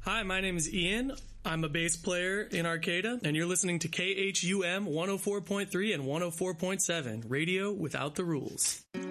Hi, my name is Ian. I'm a bass player in Arcata, and you're listening to KHUM 104.3 and 104.7, Radio Without the Rules.